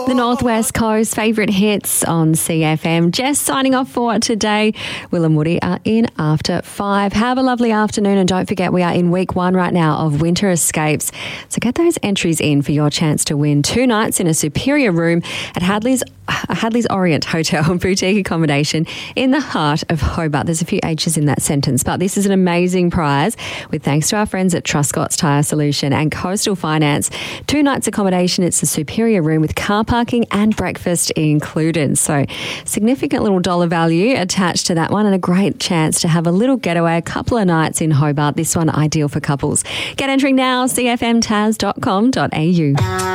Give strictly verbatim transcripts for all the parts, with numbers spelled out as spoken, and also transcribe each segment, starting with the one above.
The Northwest Coast favourite hits on C F M. Jess signing off for today. Will and Woody are in after five. Have a lovely afternoon, and don't forget we are in week one right now of Winter Escapes. So get those entries in for your chance to win two nights in a superior room at Hadley's Hadley's Orient Hotel and boutique accommodation in the heart of Hobart. There's a few H's in that sentence, but this is an amazing prize with thanks to our friends at Truscott's Tyre Solution and Coastal Finance. Two nights accommodation. It's a superior room with car parking and breakfast included. So significant little dollar value attached to that one, and a great chance to have a little getaway, a couple of nights in Hobart. This one ideal for couples. Get entering now, c f m taz dot com dot a u.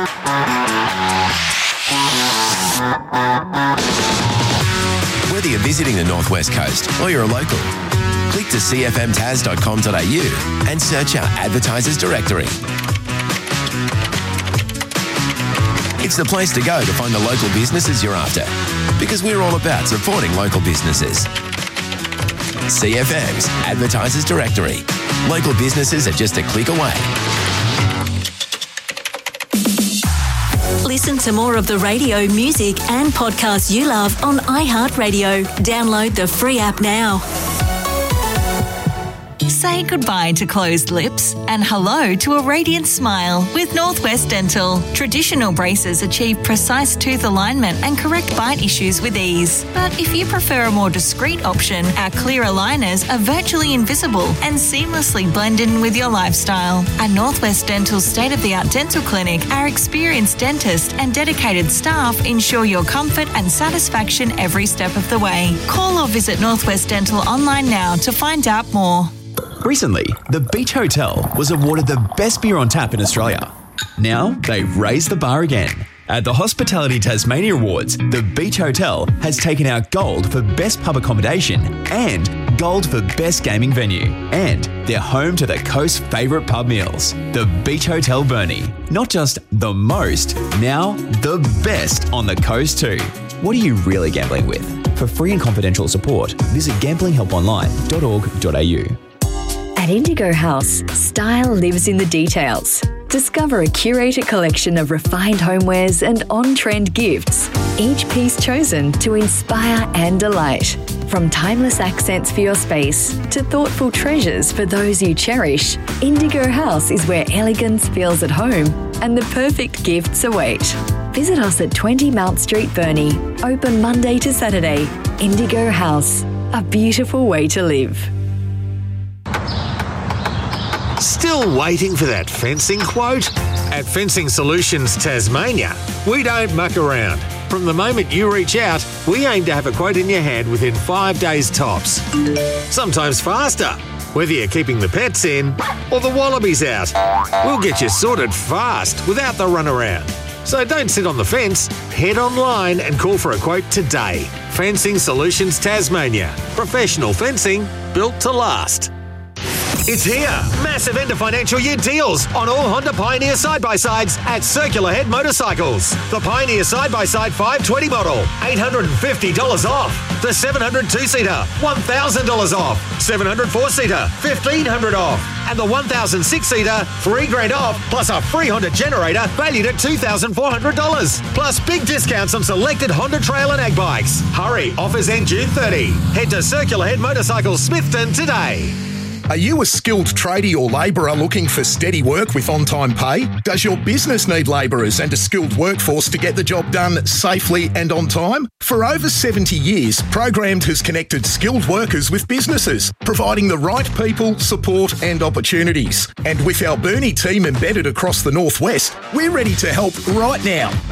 Whether you're visiting the Northwest Coast or you're a local, click to c f m taz dot com dot a u and search our advertisers directory. It's the place to go to find the local businesses you're after, because we're all about supporting local businesses. C F M's Advertisers Directory. Local businesses are just a click away. Listen to more of the radio, music and podcasts you love on iHeartRadio. Download the free app now. Say goodbye to closed lips and hello to a radiant smile with Northwest Dental. Traditional braces achieve precise tooth alignment and correct bite issues with ease. But if you prefer a more discreet option, our clear aligners are virtually invisible and seamlessly blend in with your lifestyle. At Northwest Dental's state-of-the-art dental clinic, our experienced dentist and dedicated staff ensure your comfort and satisfaction every step of the way. Call or visit Northwest Dental online now to find out more. Recently, the Beach Hotel was awarded the best beer on tap in Australia. Now, they've raised the bar again. At the Hospitality Tasmania Awards, the Beach Hotel has taken out gold for best pub accommodation and gold for best gaming venue. And they're home to the coast's favourite pub meals, the Beach Hotel Burnie. Not just the most, now the best on the coast too. What are you really gambling with? For free and confidential support, visit gambling help online dot org dot a u. At Indigo House, style lives in the details. Discover a curated collection of refined homewares and on-trend gifts, each piece chosen to inspire and delight. From timeless accents for your space to thoughtful treasures for those you cherish, Indigo House is where elegance feels at home and the perfect gifts await. Visit us at twenty Mount Street, Burnie. Open Monday to Saturday. Indigo House, a beautiful way to live. Still waiting for that fencing quote? At Fencing Solutions Tasmania, we don't muck around. From the moment you reach out, we aim to have a quote in your hand within five days tops. Sometimes faster, whether you're keeping the pets in or the wallabies out. We'll get you sorted fast without the runaround. So don't sit on the fence, head online and call for a quote today. Fencing Solutions Tasmania. Professional fencing built to last. It's here. Massive end of financial year deals on all Honda Pioneer side-by-sides at Circular Head Motorcycles. The Pioneer side-by-side five twenty model, eight hundred fifty dollars off. The seven hundred two-seater, one thousand dollars off. seven hundred four-seater, fifteen hundred dollars off. And the one thousand six-seater, three grand off, plus a free Honda generator valued at two thousand four hundred dollars. Plus big discounts on selected Honda Trail and Ag bikes. Hurry, offers end June thirtieth. Head to Circular Head Motorcycles Smithton today. Are you a skilled tradie or labourer looking for steady work with on-time pay? Does your business need labourers and a skilled workforce to get the job done safely and on time? For over seventy years, Programmed has connected skilled workers with businesses, providing the right people, support and opportunities. And with our Burnie team embedded across the Northwest, we're ready to help right now.